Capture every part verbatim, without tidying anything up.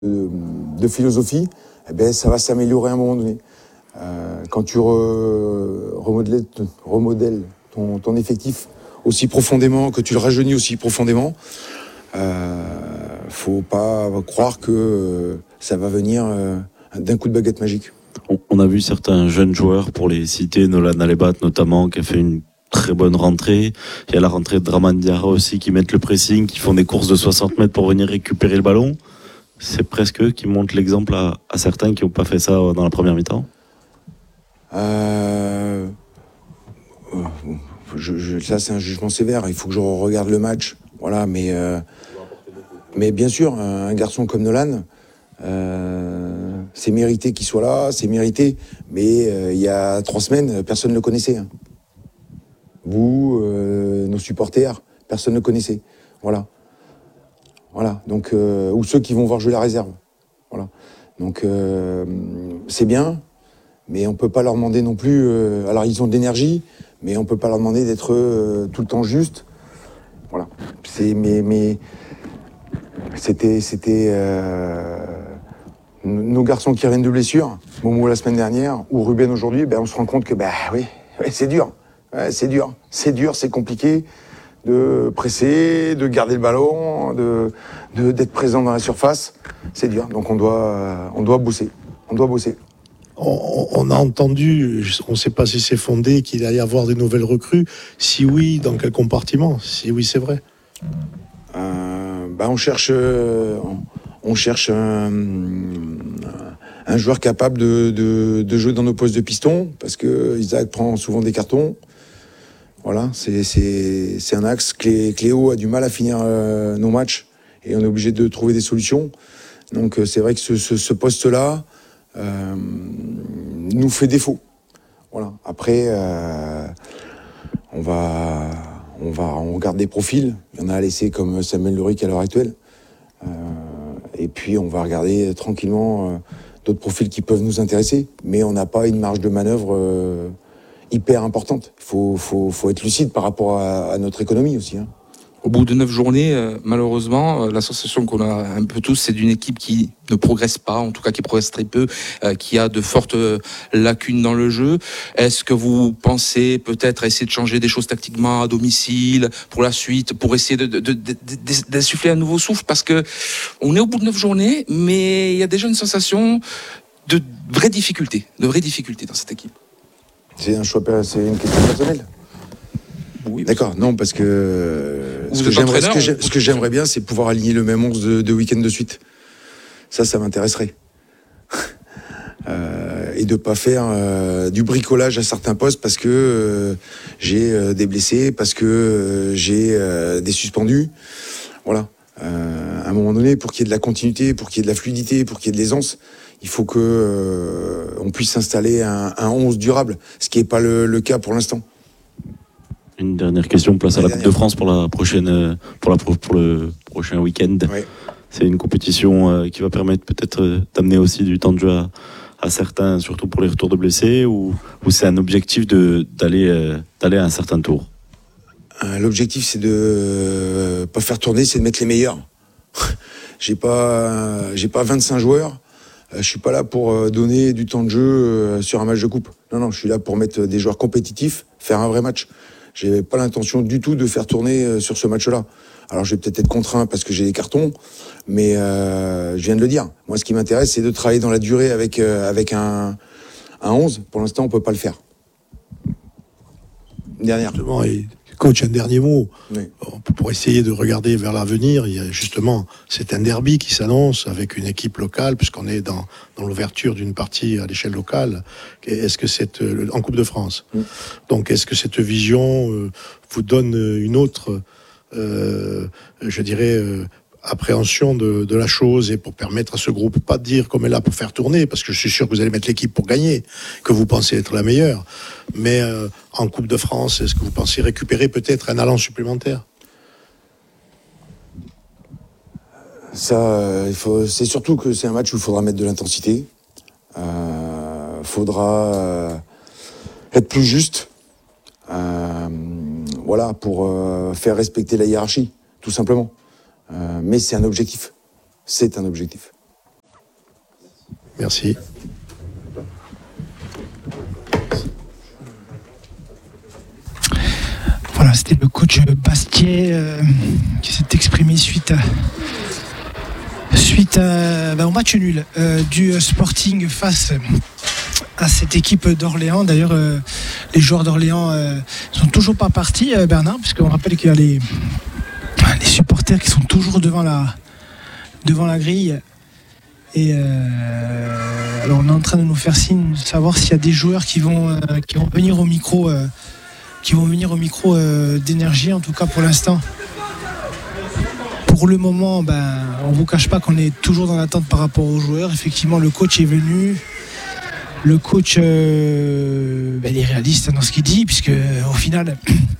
de, de philosophie, eh ben, ça va s'améliorer à un moment donné. Euh, quand tu re, remodèles, remodèles ton, ton effectif aussi profondément, que tu le rajeunis aussi profondément, euh, faut pas croire que euh, ça va venir euh, d'un coup de baguette magique. On a vu certains jeunes joueurs, pour les citer, Nolan Alebat notamment, qui a fait une très bonne rentrée. Il y a la rentrée de Draman Diarra aussi, qui mettent le pressing, qui font des courses de soixante mètres pour venir récupérer le ballon. C'est presque eux qui montrent l'exemple à, à certains qui n'ont pas fait ça dans la première mi-temps. Euh... Je, je, ça, c'est un jugement sévère. Il faut que je regarde le match. Voilà, mais, euh... mais bien sûr, un garçon comme Nolan, euh... c'est mérité qu'il soit là, c'est mérité. Mais euh, il y a trois semaines, personne ne le connaissait. Hein. Vous, euh, nos supporters, personne ne connaissait. Voilà. Voilà. Donc, euh, ou ceux qui vont voir jouer la réserve. Voilà. Donc, euh, c'est bien, mais on peut pas leur demander non plus. Euh, alors, ils ont de l'énergie, mais on peut pas leur demander d'être euh, tout le temps juste. Voilà. C'est, mais, mais c'était, c'était euh, nos garçons qui reviennent de blessure. Momo la semaine dernière ou Ruben aujourd'hui. Ben, on se rend compte que, ben oui, ouais, c'est dur. Ouais, c'est dur. C'est dur, c'est compliqué de presser, de garder le ballon, de, de d'être présent dans la surface. C'est dur. Donc on doit, on doit bosser. On doit bosser. On, on a entendu, on ne sait pas si c'est fondé, qu'il allait y avoir des nouvelles recrues. Si oui, dans quel compartiment? Si oui, c'est vrai. Euh, bah on cherche, euh, on cherche un, un joueur capable de, de, de jouer dans nos postes de piston, parce que Isaac prend souvent des cartons. Voilà, c'est, c'est, c'est un axe. Clé, Cléo a du mal à finir euh, nos matchs et on est obligé de trouver des solutions. Donc euh, c'est vrai que ce, ce, ce poste-là euh, nous fait défaut. Voilà. Après, euh, on va, on va, on regarde des profils. Il y en a à laisser comme Samuel Luric à l'heure actuelle. Euh, et puis on va regarder tranquillement euh, d'autres profils qui peuvent nous intéresser. Mais on n'a pas une marge de manœuvre Euh, hyper importante. Il faut, faut, faut être lucide par rapport à, à notre économie aussi. Hein. Au bout de neuf journées, euh, malheureusement, euh, la sensation qu'on a un peu tous, c'est d'une équipe qui ne progresse pas, en tout cas qui progresse très peu, euh, qui a de fortes euh, lacunes dans le jeu. Est-ce que vous pensez peut-être essayer de changer des choses tactiquement à domicile pour la suite, pour essayer de, de, de, de, d'insuffler un nouveau souffle? Parce que on est au bout de neuf journées, mais il y a déjà une sensation de vraies difficultés, de vraies difficultés dans cette équipe. C'est un choix, c'est une question personnelle. Oui, d'accord, non, parce que ce que, j'aimerais, ce, que ce que j'aimerais bien, c'est pouvoir aligner le même onze de, de week-end de suite. Ça, ça m'intéresserait. euh, et de pas faire euh, du bricolage à certains postes parce que euh, j'ai euh, des blessés, parce que euh, j'ai euh, des suspendus. Voilà. Euh, à un moment donné, pour qu'il y ait de la continuité, pour qu'il y ait de la fluidité, pour qu'il y ait de l'aisance, il faut que euh, on puisse installer un, un onze durable, ce qui n'est pas le, le cas pour l'instant. Une dernière question, place à la, la Coupe de France pour la prochaine, pour la pour le prochain week-end. Oui. C'est une compétition euh, qui va permettre peut-être euh, d'amener aussi du temps de jeu à, à certains, surtout pour les retours de blessés, ou, ou c'est un objectif de d'aller euh, d'aller à un certain tour. Euh, l'objectif, c'est de euh, pas faire tourner, c'est de mettre les meilleurs. j'ai pas j'ai pas vingt-cinq joueurs. Je suis pas là pour donner du temps de jeu sur un match de coupe. Non, non, je suis là pour mettre des joueurs compétitifs, faire un vrai match. J'ai pas l'intention du tout de faire tourner sur ce match-là. Alors, je vais peut-être être contraint parce que j'ai des cartons, mais euh, je viens de le dire. Moi, ce qui m'intéresse, c'est de travailler dans la durée avec euh, avec un un onze. Pour l'instant, on peut pas le faire. Une dernière. Justement, et coach, un dernier mot. Oui. Pour essayer de regarder vers l'avenir, il y a justement, c'est un derby qui s'annonce avec une équipe locale, puisqu'on est dans, dans l'ouverture d'une partie à l'échelle locale. Est-ce que cette, en Coupe de France. Mm. Donc, est-ce que cette vision euh, vous donne une autre, euh, je dirais, euh, appréhension de, de la chose, et pour permettre à ce groupe, pas de dire comme est là pour faire tourner, parce que je suis sûr que vous allez mettre l'équipe pour gagner, que vous pensez être la meilleure, mais euh, en Coupe de France, est-ce que vous pensez récupérer peut-être un allant supplémentaire? Ça, il faut, c'est surtout que c'est un match où il faudra mettre de l'intensité, euh, faudra euh, être plus juste, euh, voilà, pour euh, faire respecter la hiérarchie, tout simplement. Euh, mais c'est un objectif. C'est un objectif. Merci. Voilà, c'était le coach Bastier euh, qui s'est exprimé suite à, suite à, bah, au match nul euh, du Sporting face à cette équipe d'Orléans. D'ailleurs, euh, les joueurs d'Orléans euh, sont toujours pas partis, euh, Bernard, puisqu'on rappelle qu'il y a les, les supporters qui sont toujours devant la, devant la grille. Et euh, alors on est en train de nous faire signe de savoir s'il y a des joueurs qui vont, euh, qui vont venir au micro, euh, qui vont venir au micro euh, d'énergie. En tout cas, pour l'instant, pour le moment, ben, on vous cache pas qu'on est toujours dans l'attente par rapport aux joueurs. Effectivement, le coach est venu. Le coach, euh, ben, il est réaliste dans ce qu'il dit, puisque au final,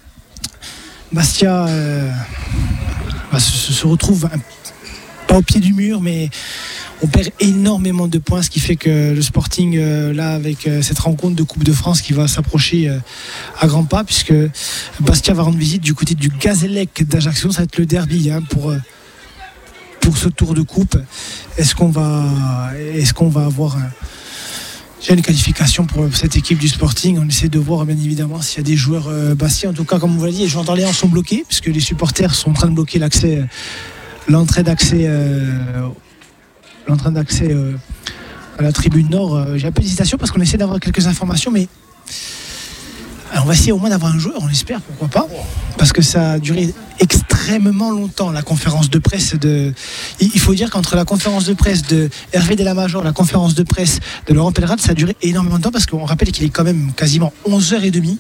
Bastia euh, ben, se, se retrouve un, pas au pied du mur, mais on perd énormément de points, ce qui fait que le Sporting, euh, là, avec euh, cette rencontre de Coupe de France qui va s'approcher euh, à grands pas, puisque Bastia va rendre visite du côté du Gazélec d'Ajaccio. Ça va être le derby hein, pour, euh, pour ce tour de coupe. Est-ce qu'on va, est-ce qu'on va avoir un, déjà une qualification pour cette équipe du Sporting? On essaie de voir, bien évidemment, s'il y a des joueurs euh, Bastia. En tout cas, comme vous l'avez dit, les joueurs d'Orléans sont bloqués, puisque les supporters sont en train de bloquer l'accès, l'entrée d'accès. Euh, l'entrée d'accès euh, à la tribune nord. Euh, j'ai un peu d'hésitation parce qu'on essaie d'avoir quelques informations, mais alors, on va essayer au moins d'avoir un joueur, on espère, pourquoi pas, parce que ça a duré extrêmement longtemps, la conférence de presse de... Il faut dire qu'entre la conférence de presse de Hervé Delamajor, la conférence de presse de Laurent Pellerat, ça a duré énormément de temps, parce qu'on rappelle qu'il est quand même quasiment onze heures trente.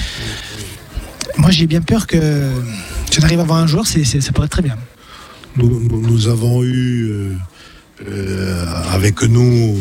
Moi, j'ai bien peur que si on arrive à avoir un joueur, c'est, c'est, ça pourrait être très bien. Nous, nous, nous avons eu... Euh... Euh, avec nous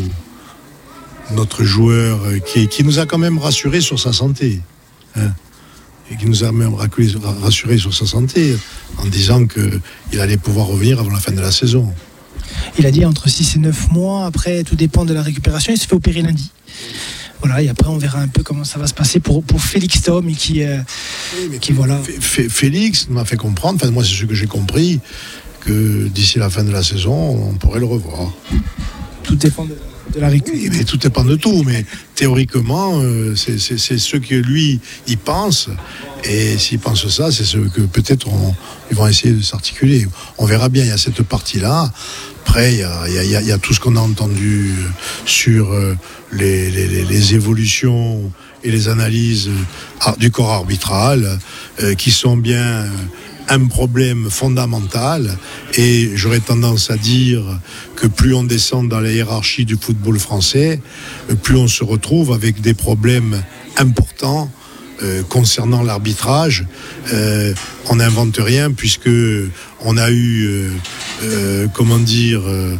notre joueur qui, qui nous a quand même rassuré sur sa santé hein, et qui nous a même rassuré sur sa santé en disant qu'il allait pouvoir revenir avant la fin de la saison. Il a dit entre six et neuf mois, après tout dépend de la récupération. Il se fait opérer lundi. Voilà, et après on verra un peu comment ça va se passer pour, pour Félix Thom et qui, euh, oui, qui voilà. F- Félix m'a fait comprendre, enfin moi c'est ce que j'ai compris, que d'ici la fin de la saison, on pourrait le revoir. Tout dépend de, de la récup. Oui, mais tout dépend de tout, mais théoriquement, euh, c'est, c'est, c'est ce que lui, il pense, et s'il pense ça, c'est ce que peut-être on, ils vont essayer de s'articuler. On verra bien, il y a cette partie-là. Après, il y a, il y a, il y a tout ce qu'on a entendu sur euh, les, les, les évolutions et les analyses du corps arbitral, euh, qui sont bien... Euh, un problème fondamental, et j'aurais tendance à dire que plus on descend dans la hiérarchie du football français, plus on se retrouve avec des problèmes importants euh, concernant l'arbitrage. Euh, on n'invente rien, puisque on a eu euh, euh, comment dire euh,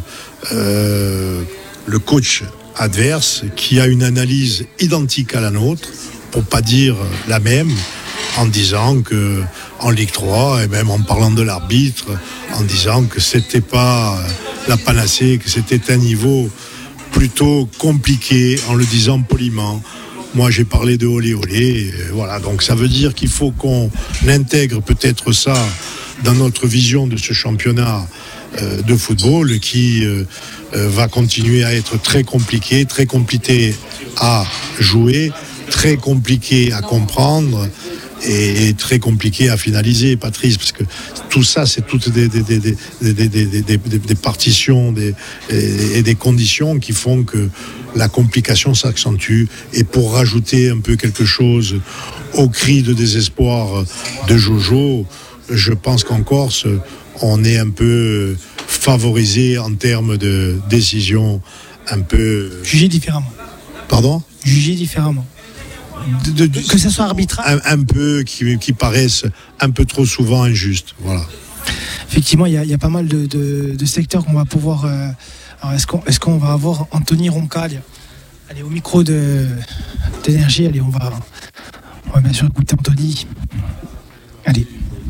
euh, le coach adverse qui a une analyse identique à la nôtre, pour pas dire la même, en disant que en Ligue trois, et même en parlant de l'arbitre, en disant que c'était pas la panacée, que c'était un niveau plutôt compliqué, en le disant poliment. Moi, j'ai parlé de olé olé, voilà. Donc, ça veut dire qu'il faut qu'on intègre peut-être ça dans notre vision de ce championnat euh, de football, qui euh, euh, va continuer à être très compliqué, très compliqué à jouer, très compliqué à comprendre. Et très compliqué à finaliser, Patrice, parce que tout ça, c'est toutes des, des, des, des, des, des, des, des, des partitions des, et, et des conditions qui font que la complication s'accentue. Et pour rajouter un peu quelque chose au cri de désespoir de Jojo, je pense qu'en Corse, on est un peu favorisé en termes de décision un peu... Jugé différemment. Pardon ? Jugé différemment. De, de, que ce soit arbitrage, un, un peu qui, qui paraissent un peu trop souvent injustes. Voilà. Effectivement, il y, y a pas mal de, de, de secteurs qu'on va pouvoir. Euh, alors est-ce qu'on, est-ce qu'on va avoir Anthony Roncal, allez au micro de d'énergie, allez on va, on va bien sûr écouter Anthony. Allez.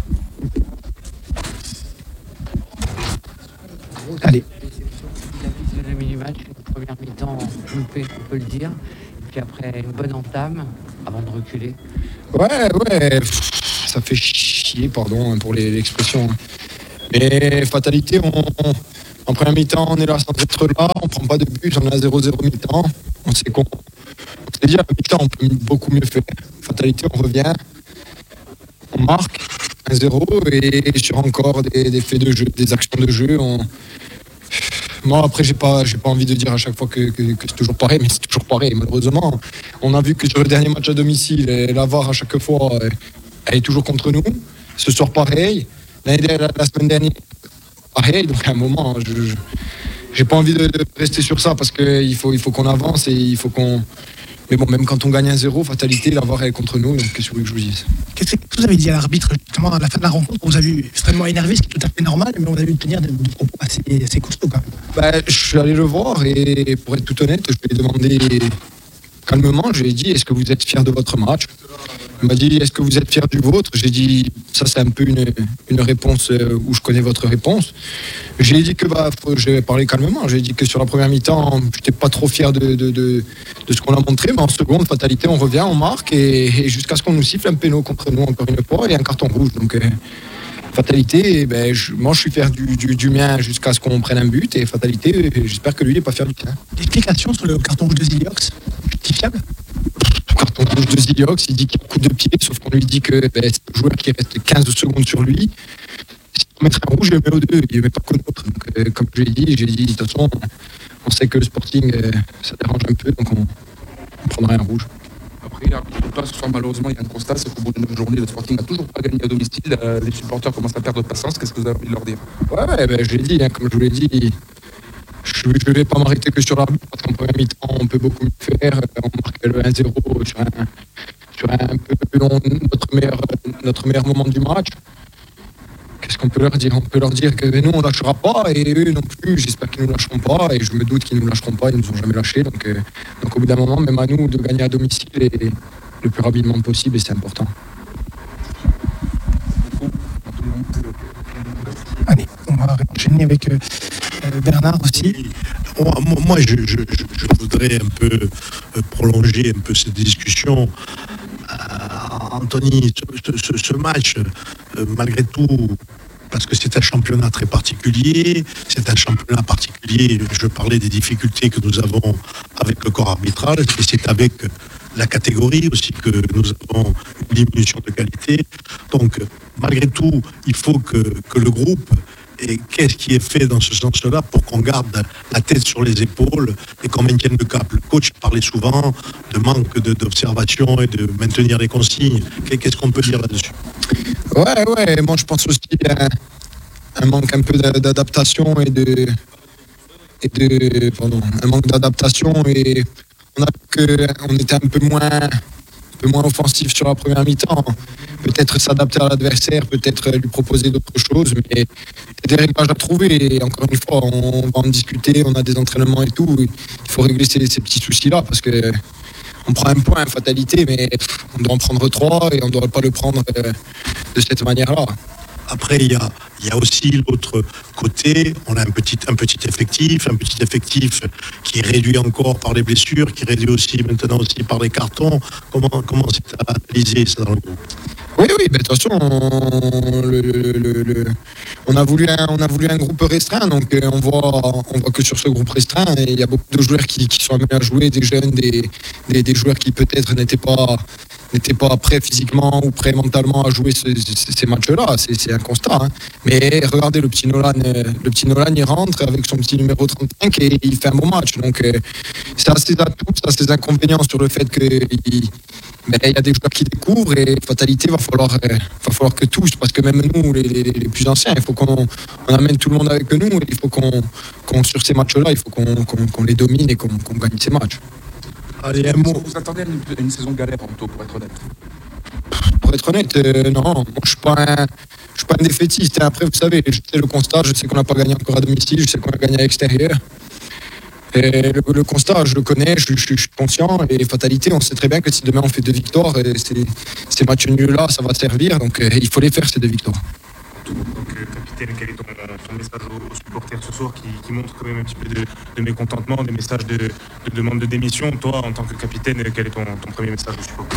Allez. Le mini-match, une première mi-temps loupée, on peut le dire. Puis après une bonne entame, avant de reculer. Ouais, ouais, ça fait chier, pardon pour les, l'expression. Mais fatalité, on, En première mi-temps, on est là sans être là, on prend pas de but, on est à zéro zéro mi-temps. On sait qu'on. On s'est dit à la mi-temps, on peut beaucoup mieux faire. Fatalité, on revient, on marque un zéro et sur encore des, des faits de jeu, des actions de jeu. On... Moi, après, j'ai pas, j'ai pas envie de dire à chaque fois que, que, que c'est toujours pareil, mais c'est toujours pareil. Malheureusement, on a vu que sur le dernier match à domicile, la V A R à chaque fois, elle est toujours contre nous. Ce soir, pareil. La, la semaine dernière, pareil. Donc, à un moment, je, je j'ai pas envie de, de rester sur ça parce qu'il faut, il faut qu'on avance et il faut qu'on. Mais bon, même quand on gagne un zéro, fatalité, la V A R est contre nous. Donc, qu'est-ce que vous voulez que je vous dise? Qu'est-ce que vous avez dit à l'arbitre justement à la fin de la rencontre? On vous a vu extrêmement énervé, ce qui est tout à fait normal, mais on a vu tenir des de propos assez, assez costauds quand même. Bah, je suis allé le voir et pour être tout honnête, je lui ai demandé calmement, je lui ai dit, est-ce que vous êtes fier de votre match? Il m'a dit, est-ce que vous êtes fier du vôtre? J'ai dit, ça c'est un peu une, une réponse où je connais votre réponse. J'ai dit que, bah, faut, j'ai parlé calmement, j'ai dit que sur la première mi-temps, je n'étais pas trop fier de, de, de, de ce qu'on a montré, mais en seconde, fatalité, on revient, on marque, et, et jusqu'à ce qu'on nous siffle un péno contre nous encore une fois, et un carton rouge. Donc, euh, fatalité, et ben, je, moi je suis fier du, du, du mien jusqu'à ce qu'on prenne un but, et fatalité, j'espère que lui n'est pas fier du tien. L'explication sur le carton rouge de Ziliox, justifiable? Carton rouge de Ziliox, il dit qu'il y a un coup de pied, sauf qu'on lui dit que ben, c'est un joueur qui reste quinze secondes sur lui. Si on mettrait un rouge, il le met aux deux, il ne met pas qu'au nôtre. Donc, euh, comme je l'ai dit, j'ai dit, de toute façon, on sait que le Sporting, euh, ça dérange un peu, donc on, on prendrait un rouge. Après, là, ce soir, malheureusement, il y a un constat, c'est qu'au bout d'une journée, le Sporting n'a toujours pas gagné à domicile. Euh, les supporters commencent à perdre patience. Qu'est-ce que vous avez envie de leur dire? Ouais, ouais ben, je l'ai dit, hein, comme je vous l'ai dit, je ne vais pas m'arrêter que sur l'arbitre, parce qu'en première mi-temps, on peut beaucoup mieux faire. On marque le un zéro sur un, sur un peu long, notre meilleur, notre meilleur moment du match. Qu'est-ce qu'on peut leur dire? On peut leur dire que nous, on ne lâchera pas, et eux non plus, j'espère qu'ils ne nous lâcheront pas, et je me doute qu'ils ne nous lâcheront pas, ils ne nous ont jamais lâchés. Donc, euh, donc au bout d'un moment, même à nous, de gagner à domicile et, le plus rapidement possible, et c'est important. Allez, on va enchaîner avec euh, Bernard aussi. Moi, moi je, je, je voudrais un peu prolonger un peu cette discussion. Euh, Anthony, ce, ce, ce match, euh, malgré tout, parce que c'est un championnat très particulier, c'est un championnat particulier, je parlais des difficultés que nous avons avec le corps arbitral, et c'est avec la catégorie aussi que nous avons une diminution de qualité. Donc, malgré tout, il faut que, que le groupe, et qu'est-ce qui est fait dans ce sens-là pour qu'on garde la tête sur les épaules et qu'on maintienne le cap? Le coach parlait souvent de manque de, d'observation et de maintenir les consignes. Qu'est-ce qu'on peut dire là-dessus? Ouais, ouais, moi je pense aussi à un manque un peu d'adaptation et de... Et de pardon, un manque d'adaptation et on a que on était un peu moins... peu moins offensif sur la première mi-temps, peut-être s'adapter à l'adversaire, peut-être lui proposer d'autres choses, mais c'est des réglages à trouver, et encore une fois, on va en discuter, on a des entraînements et tout, il faut régler ces, ces petits soucis-là, parce que on prend un point, fatalité, mais on doit en prendre trois, et on ne doit pas le prendre de cette manière-là. Après, il y a, il y a aussi l'autre côté, on a un petit, un petit effectif, un petit effectif qui est réduit encore par les blessures, qui est réduit aussi maintenant aussi par les cartons. Comment, comment c'est analysé ça dans le groupe? Oui, oui, ben, de toute façon, on, le, le, le, on, a voulu un, on a voulu un groupe restreint, donc on voit, on voit que sur ce groupe restreint, il y a beaucoup de joueurs qui, qui sont amenés à jouer, des jeunes, des, des, des joueurs qui peut-être n'étaient pas, n'étaient pas prêts physiquement ou prêts mentalement à jouer ce, ce, ces matchs-là, c'est, c'est un constat. Hein. Mais regardez, le petit Nolan, le petit Nolan, il rentre avec son petit numéro trente-cinq et il fait un bon match. Donc ça a ses atouts, ça a ses inconvénients sur le fait qu'il... Mais il y a des joueurs qui découvrent et fatalité, il va falloir, euh, va falloir que tous, parce que même nous, les, les, les plus anciens, il faut qu'on on amène tout le monde avec nous, et il faut qu'on, qu'on sur ces matchs-là, il faut qu'on, qu'on, qu'on les domine et qu'on, qu'on gagne ces matchs. Allez, un mot. Vous attendez à une, une saison galère, Anto, pour être honnête? Pour être honnête, euh, non, moi je ne suis pas un... Je suis pas un défaitiste. Et après, vous savez, je sais le constat, je sais qu'on n'a pas gagné encore à domicile, je sais qu'on a gagné à l'extérieur. Et le, le constat, je le connais, je, je, je suis conscient. Et fatalité, on sait très bien que si demain on fait deux victoires, ces, ces matchs nuls-là, ça va servir. Donc euh, il faut les faire, ces deux victoires. Donc, euh, capitaine, quel est ton, ton message aux, aux supporters ce soir qui, qui montre quand même un petit peu de, de mécontentement, des messages de, de demande de démission? Toi, en tant que capitaine, quel est ton, ton premier message aux supporters?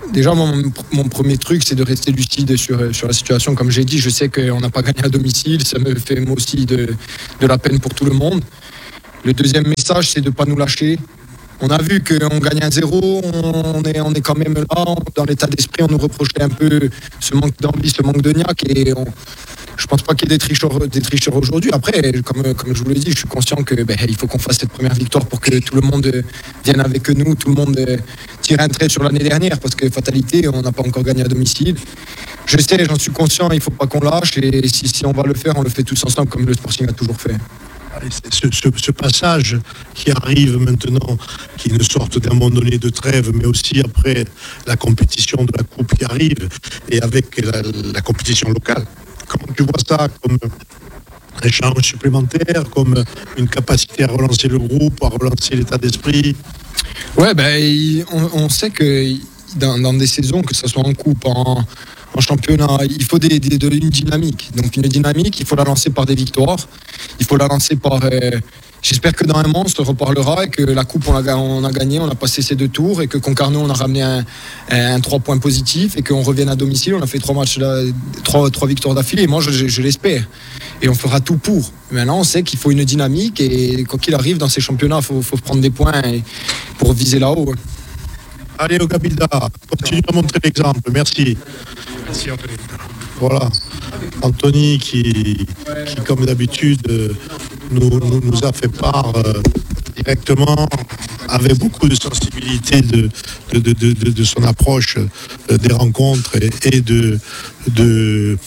Déjà, mon, mon premier truc, c'est de rester lucide sur, sur la situation. Comme j'ai dit, je sais qu'on n'a pas gagné à domicile. Ça me fait moi aussi de, de la peine pour tout le monde. Le deuxième message, c'est de ne pas nous lâcher. On a vu qu'on gagne un zéro, on est, on est quand même là. Dans l'état d'esprit, on nous reprochait un peu ce manque d'envie, ce manque de niaque. Et on, je ne pense pas qu'il y ait des tricheurs, des tricheurs aujourd'hui. Après, comme, comme je vous l'ai dit, je suis conscient que ben, il faut qu'on fasse cette première victoire pour que tout le monde vienne avec nous, tout le monde tire un trait sur l'année dernière, parce que fatalité, on n'a pas encore gagné à domicile. Je sais, j'en suis conscient, il ne faut pas qu'on lâche, et si, si on va le faire, on le fait tous ensemble, comme le Sporting a toujours fait. Ce, ce, ce passage qui arrive maintenant, qui est une sorte d'un moment donné de trêve, mais aussi après la compétition de la Coupe qui arrive, et avec la, la compétition locale. Comment tu vois ça, comme un échange supplémentaire, comme une capacité à relancer le groupe, à relancer l'état d'esprit? Ouais, ben, on, on sait que dans, dans des saisons, que ce soit en coupe, en, en championnat, il faut des, des, de, une dynamique. Donc une dynamique, il faut la lancer par des victoires, il faut la lancer par... Euh, J'espère que dans un mois, on se reparlera et que la Coupe, on a, on a gagné, on a passé ces deux tours et que Concarneau, on a ramené un, un trois points positifs et qu'on revienne à domicile. On a fait trois matchs, là, trois, trois victoires d'affilée. Et moi, je, je, je l'espère. Et on fera tout pour. Maintenant, on sait qu'il faut une dynamique et quoi qu'il arrive dans ces championnats, il faut, faut prendre des points pour viser là-haut. Allez, au Gabilda, continue à montrer l'exemple. Merci. Merci Anthony. Voilà. Anthony qui, qui comme d'habitude, nous, nous, nous a fait part euh, directement, avec beaucoup de sensibilité de, de, de, de, de son approche euh, des rencontres et, et de, de,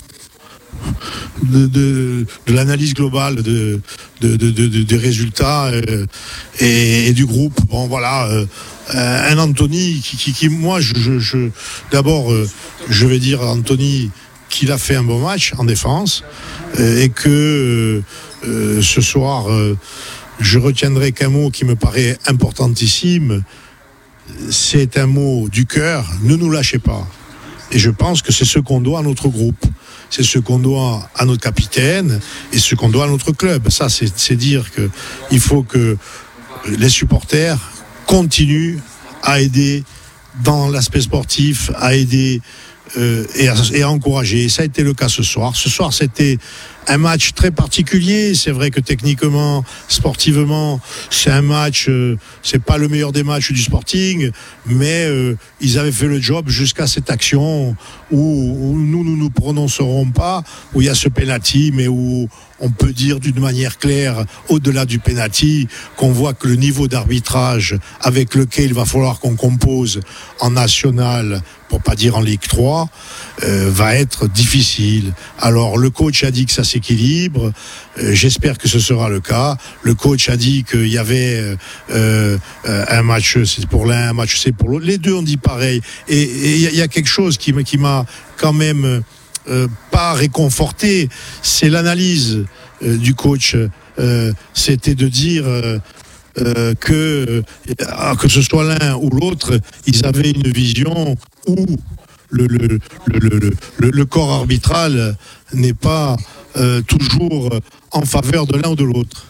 de, de, de l'analyse globale de, de, de, de, de, des résultats euh, et, et du groupe. Bon, voilà. Euh, un Anthony qui, qui, qui moi, je, je, je d'abord, euh, je vais dire à Anthony qu'il a fait un bon match en défense euh, et que euh, ce soir, euh, je retiendrai qu'un mot qui me paraît importantissime, c'est un mot du cœur, ne nous lâchez pas. Et je pense que c'est ce qu'on doit à notre groupe, c'est ce qu'on doit à notre capitaine et ce qu'on doit à notre club. Ça, c'est, c'est dire qu'il faut que les supporters continuent à aider dans l'aspect sportif, à aider Euh, et, à, et à encourager. Ça a été le cas ce soir. Ce soir, c'était un match très particulier. C'est vrai que techniquement, sportivement, c'est un match, euh, c'est pas le meilleur des matchs du Sporting, mais euh, ils avaient fait le job jusqu'à cette action où, où nous, nous nous prononcerons pas, où il y a ce penalty, mais où on peut dire d'une manière claire, au-delà du penalty, qu'on voit que le niveau d'arbitrage avec lequel il va falloir qu'on compose en national, pour pas dire en Ligue trois, euh, va être difficile. Alors le coach a dit que ça s'équilibre, euh, j'espère que ce sera le cas. Le coach a dit qu'il y avait euh, euh, un match c'est pour l'un, un match c'est pour l'autre. Les deux ont dit pareil. Et il y, y a quelque chose qui, qui m'a quand même euh, pas réconforté, c'est l'analyse euh, du coach. Euh, c'était de dire... Euh, Euh, que, euh, que ce soit l'un ou l'autre, ils avaient une vision où le, le, le, le, le, le corps arbitral n'est pas euh, toujours en faveur de l'un ou de l'autre.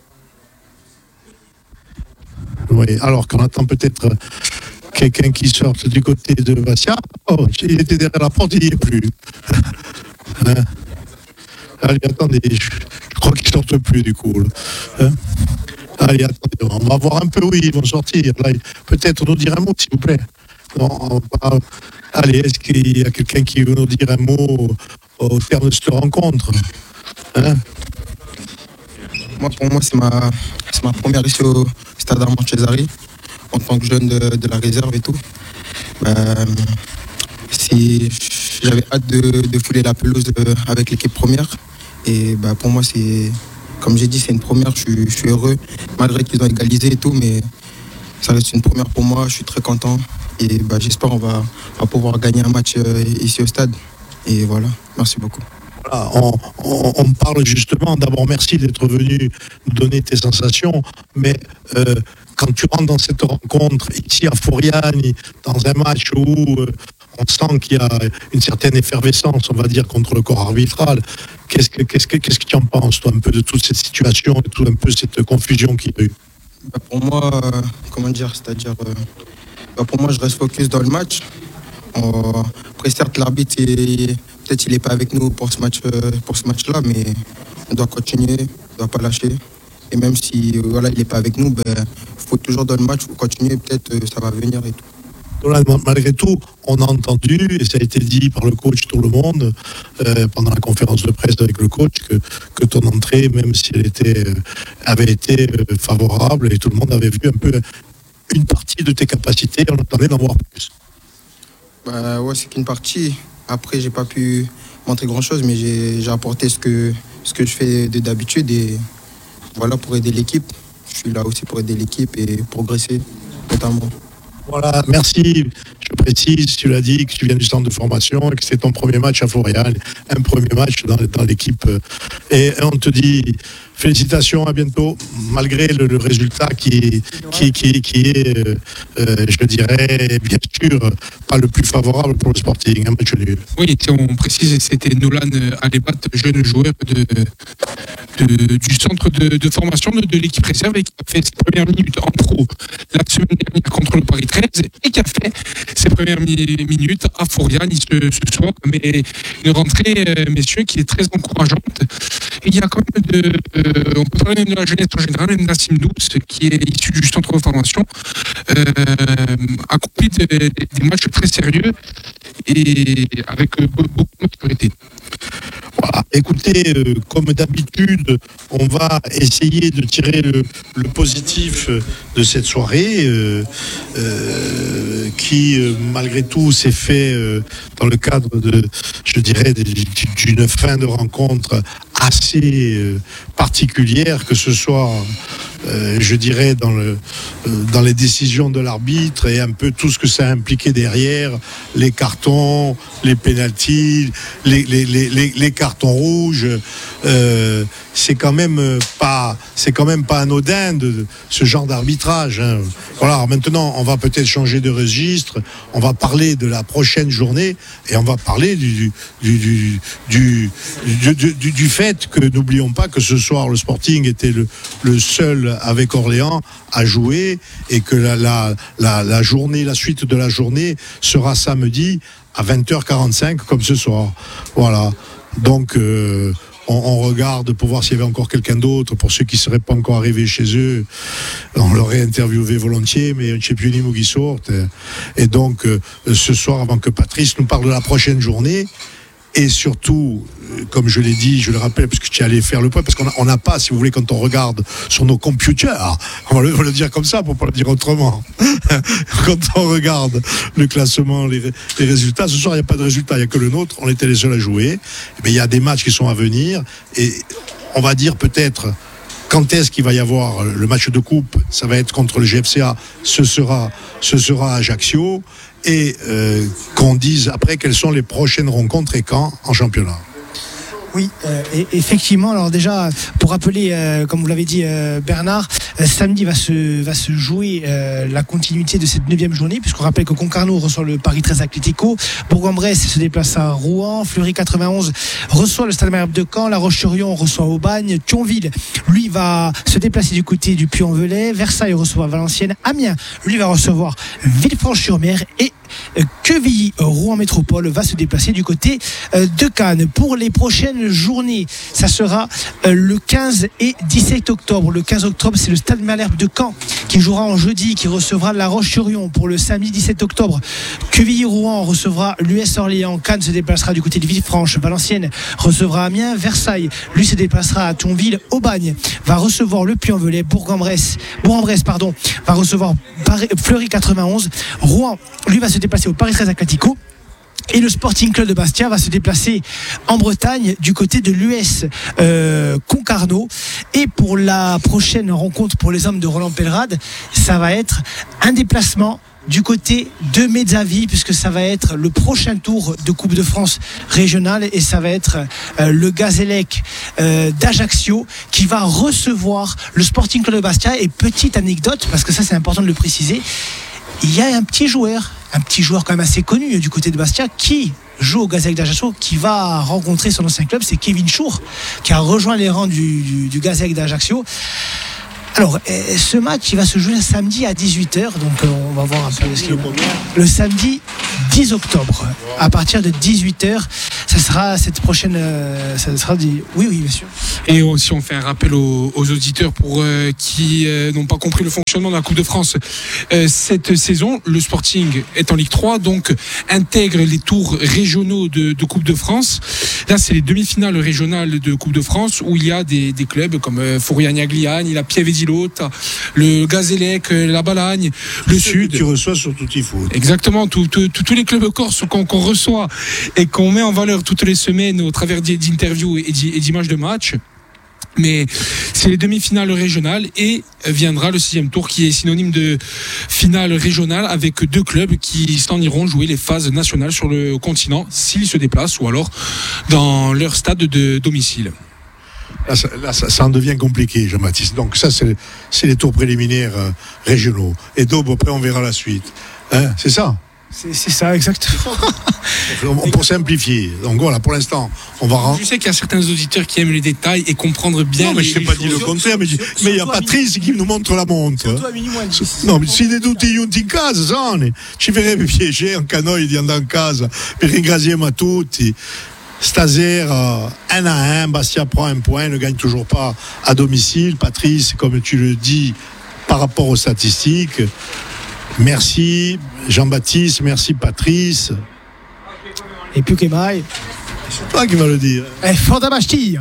Oui, alors qu'on attend peut-être quelqu'un qui sorte du côté de Bastia. Oh, il était derrière la porte, il n'y est plus. Hein? Allez, attendez, je, je crois qu'il ne sortent plus du coup. Là. Hein? Allez, attendez, on va voir un peu, oui, ils vont sortir. Là, peut-être nous dire un mot, s'il vous plaît. Non, on va... Allez, est-ce qu'il y a quelqu'un qui veut nous dire un mot au terme de cette rencontre? Hein? Moi, pour moi, c'est ma, c'est ma première ici au Stade Armand Cesari, en tant que jeune de, de la réserve et tout. Ben, si, j'avais hâte de, de fouler la pelouse avec l'équipe première. Et ben, pour moi, c'est... Comme j'ai dit, c'est une première, je suis, je suis heureux, malgré qu'ils ont égalisé et tout, mais ça reste une première pour moi, je suis très content. Et bah, j'espère qu'on va, on va pouvoir gagner un match euh, ici au stade. Et voilà, merci beaucoup. Voilà, on, on, on parle justement, d'abord merci d'être venu nous donner tes sensations, mais euh, quand tu rentres dans cette rencontre, ici à Foriani, dans un match où euh, on sent qu'il y a une certaine effervescence, on va dire, contre le corps arbitral, qu'est-ce que, qu'est-ce que, qu'est-ce que tu en penses, toi, un peu de toute cette situation, de tout un peu cette confusion qu'il y a eu? Bah pour moi, euh, comment dire, c'est-à-dire, euh, bah pour moi, je reste focus dans le match. On... Après, certes, l'arbitre, il... peut-être il n'est pas avec nous pour ce, match, pour ce match-là, mais on doit continuer, on ne doit pas lâcher. Et même si voilà, il n'est pas avec nous, il ben, faut toujours dans le match, il faut continuer, peut-être ça va venir et tout. Malgré tout, on a entendu, et ça a été dit par le coach tout le monde, euh, pendant la conférence de presse avec le coach, que, que ton entrée, même si elle était, euh, avait été euh, favorable, et tout le monde avait vu un peu une partie de tes capacités, on attendait d'en voir plus. Bah ouais, c'est qu'une partie. Après, j'ai pas pu montrer grand-chose, mais j'ai, j'ai apporté ce que, ce que je fais de, d'habitude, et voilà, pour aider l'équipe. Je suis là aussi pour aider l'équipe et progresser, notamment. Voilà, merci. Je précise, tu l'as dit, que tu viens du centre de formation et que c'est ton premier match à Florian, un premier match dans, dans l'équipe. Et on te dit félicitations, à bientôt, malgré le, le résultat qui, qui, qui, qui est, euh, je dirais, bien sûr, pas le plus favorable pour le Sporting, un match nul. Oui, on précise, c'était Nolan Alebat, jeune joueur de, de, du centre de, de formation de, de l'équipe réserve et qui a fait ses premières minutes en pro la semaine dernière contre le Paris treize et qui a fait ses premières mi- minutes à Florian ce, ce soir. Mais une rentrée, euh, messieurs, qui est très encourageante. Et il y a quand même de, euh, on peut parler même de la jeunesse en général, Nassim Douce, qui est issu du centre de formation, euh, accompli des, des matchs très sérieux et avec beaucoup de maturité. Voilà. Écoutez, euh, comme d'habitude, on va essayer de tirer le, le positif de cette soirée euh, euh, qui, euh, malgré tout, s'est fait euh, dans le cadre de, je dirais, d'une fin de rencontre assez euh, particulière, que ce soit, euh, je dirais, dans, le, euh, dans les décisions de l'arbitre et un peu tout ce que ça a impliqué derrière, les cartons, les pénaltys, les, les, les, les, les cartons rouges. Euh, c'est quand même pas, c'est quand même pas anodin de ce genre d'arbitrage. Hein. Voilà. Alors maintenant, on va peut-être changer de registre. On va parler de la prochaine journée et on va parler du du du du du, du, du, du fait que n'oublions pas que ce soir le Sporting était le le seul avec Orléans à jouer et que la la la, la journée, la suite de la journée sera samedi à vingt heures quarante-cinq comme ce soir. Voilà. Donc euh, On, on regarde pour voir s'il y avait encore quelqu'un d'autre. Pour ceux qui ne seraient pas encore arrivés chez eux, on l'aurait interviewé volontiers, mais on ne sait plus ni où ils sortent. Et donc, euh, ce soir, avant que Patrice nous parle de la prochaine journée, et surtout, comme je l'ai dit, je le rappelle, parce que tu es allé faire le point, parce qu'on n'a pas, si vous voulez, quand on regarde sur nos computers, on va le, on va le dire comme ça pour ne pas le dire autrement, quand on regarde le classement, les, les résultats, ce soir il n'y a pas de résultats, il n'y a que le nôtre, on était les seuls à jouer, mais il y a des matchs qui sont à venir, et on va dire peut-être quand est-ce qu'il va y avoir le match de coupe, ça va être contre le G F C A, ce sera, ce sera à Ajaccio, et euh, qu'on dise après quelles sont les prochaines rencontres et quand en championnat. Oui, euh, et, effectivement. Alors déjà, pour rappeler, euh, comme vous l'avez dit euh, Bernard, euh, samedi va se va se jouer euh, la continuité de cette neuvième journée, puisqu'on rappelle que Concarneau reçoit le Paris treize Atlético, Bourg-en-Bresse se déplace à Rouen, Fleury quatre-vingt-onze reçoit le Stade Malherbe de Caen, La Roche-sur-Yon reçoit Aubagne, Thionville lui va se déplacer du côté du Puy-en-Velay, Versailles reçoit Valenciennes, Amiens lui va recevoir Villefranche-sur-Mer et Quevilly Rouen Métropole va se déplacer du côté de Cannes. Pour les prochaines journées, ça sera le quinze et dix-sept octobre. Le quinze octobre, c'est le Stade Malherbe de Caen qui jouera en jeudi, qui recevra La Roche-sur-Yon. Pour le samedi dix-sept octobre, Quevilly Rouen recevra l'U S Orléans, Cannes se déplacera du côté de Villefranche, Valenciennes recevra Amiens, Versailles lui se déplacera à Thionville, Aubagne va recevoir le Puy-en-Velay, Bourg-en-Bresse, Bourg-en-Bresse pardon, va recevoir Fleury quatre-vingt-onze, Rouen lui va se déplacer au Paris treize Atlético. Et le Sporting Club de Bastia va se déplacer en Bretagne du côté de l'U S euh, Concarneau. Et pour la prochaine rencontre pour les hommes de Roland Pellerade, ça va être un déplacement du côté de Mezzavi, puisque ça va être le prochain tour de Coupe de France régionale et ça va être euh, le Gazélec euh, d'Ajaccio qui va recevoir le Sporting Club de Bastia. Et petite anecdote, parce que ça c'est important de le préciser, il y a un petit joueur, un petit joueur quand même assez connu du côté de Bastia qui joue au Gazélec d'Ajaccio, qui va rencontrer son ancien club, c'est Kevin Chour, qui a rejoint les rangs du, du, du Gazélec d'Ajaccio. Alors, ce match, il va se jouer samedi à dix-huit heures, donc on va voir un peu ce qu'il y a. Le samedi dix octobre, à partir de dix-huit heures. Ça sera cette prochaine. Euh, ça sera dit. Oui, oui, bien sûr. Et aussi, on fait un rappel aux, aux auditeurs pour euh, qui euh, n'ont pas compris le fonctionnement de la Coupe de France. Euh, cette saison, le Sporting est en Ligue trois, donc intègre les tours régionaux de, de Coupe de France. Là, c'est les demi-finales régionales de Coupe de France où il y a des, des clubs comme euh, Fouriani-Agliane, il y a Pieve-di-Lot, le Gazélec, la Balagne, le Ceux Sud. que tu reçois sur Tutti Foot. Exactement, tous tout, tout, tous les clubs corses qu'on qu'on reçoit et qu'on met en valeur toutes les semaines au travers d'interviews et d'images de match. Mais c'est les demi-finales régionales et viendra le sixième tour qui est synonyme de finale régionale avec deux clubs qui s'en iront jouer les phases nationales sur le continent s'ils se déplacent ou alors dans leur stade de domicile. Là, ça, là, ça, ça en devient compliqué, Jean-Baptiste. Donc ça, c'est, c'est les tours préliminaires euh, régionaux. Et donc, après, on verra la suite. Hein, c'est ça C'est, c'est ça, exactement. pour, pour simplifier. Donc voilà, pour l'instant, on va rentrer. Je sais qu'il y a certains auditeurs qui aiment les détails et comprendre bien. Non, mais les, je t'ai pas dit le contraire, mais mais il y a Patrice qui nous montre la montre. Non, mais si des tutti junti in casa, Sonne, ci farebbe piacere anche a noi di andare in casa per ringraziare a tutti. Stasera, un à un, Bastia prend un point, ne gagne toujours pas à domicile. Patrice, comme tu le dis, par rapport aux statistiques, merci Jean-Baptiste, merci Patrice. Et più che mai. C'est toi qui vas le dire. Eh, Forza Bastia.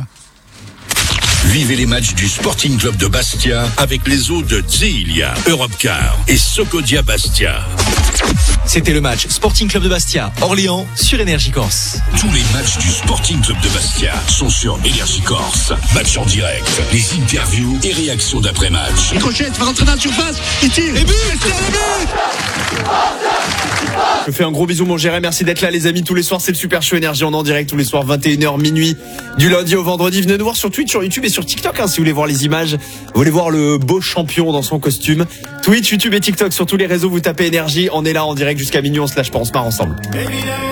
Vivez les matchs du Sporting Club de Bastia avec les eaux de Zeelia, Europcar et Socodia Bastia. C'était le match Sporting Club de Bastia, Orléans, sur Énergie Corse. Tous les matchs du Sporting Club de Bastia sont sur Énergie Corse. Match en direct, les interviews et réactions d'après-match. Il crochette, va rentrer dans la surface, il tire. Et but, c'est le but. Je fais un gros bisou mon Jérémy, merci d'être là les amis. Tous les soirs c'est le Super Show Énergie, on est en direct tous les soirs vingt et une heures minuit du lundi au vendredi. Venez nous voir sur Twitch, sur YouTube et sur TikTok hein, si vous voulez voir les images, vous voulez voir le beau champion dans son costume. Twitch, YouTube et TikTok, sur tous les réseaux vous tapez Énergie, on est là en direct jusqu'à minuit, on se lâche pas, on se marre ensemble.